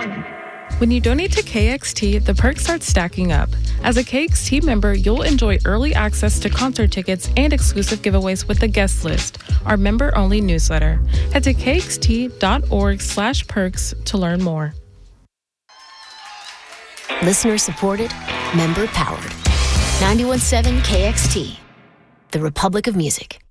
When you donate to KXT, the perks start stacking up. As a KXT member, you'll enjoy early access to concert tickets and exclusive giveaways with the Guest List, our member-only newsletter. Head to kxt.org/perks to learn more. Listener supported, member powered. 91.7 KXT, the Republic of Music.